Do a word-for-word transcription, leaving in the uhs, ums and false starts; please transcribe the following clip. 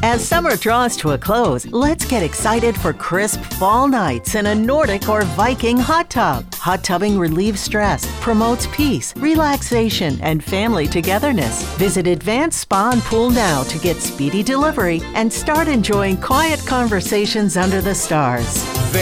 As summer draws to a close, let's get excited for crisp fall nights in a Nordic or Viking hot tub. Hot tubbing relieves stress, promotes peace, relaxation, and family togetherness. Visit Advanced Spa and Pool now to get speedy delivery and start enjoying quiet conversations under the stars.